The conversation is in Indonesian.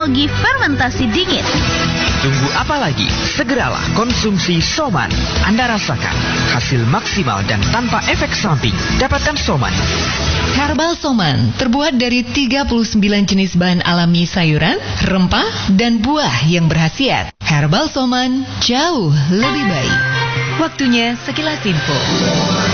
Teknologi fermentasi dingin. Tunggu apa lagi? Segeralah konsumsi Soman. Anda rasakan hasil maksimal dan tanpa efek samping. Dapatkan Soman. Herbal Soman terbuat dari 39 jenis bahan alami sayuran, rempah, dan buah yang berkhasiat. Herbal Soman jauh lebih baik. Waktunya sekilas info.